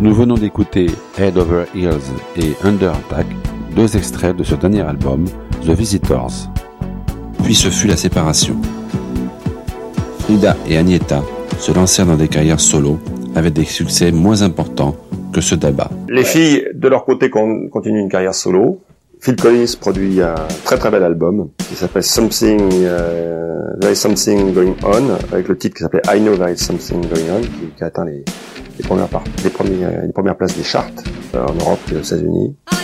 Nous venons d'écouter Head Over Heels et Under Attack, deux extraits de ce dernier album, The Visitors. Puis ce fut la séparation. Frida et Agnetha se lancèrent dans des carrières solo avec des succès moins importants que ceux d'Abba. Les filles, de leur côté, continuent une carrière solo. Phil Collins produit un très très bel album qui s'appelle There is Something Going On, avec le titre qui s'appelait I Know There is Something Going On, qui a atteint les premières places des charts en Europe et aux États-Unis.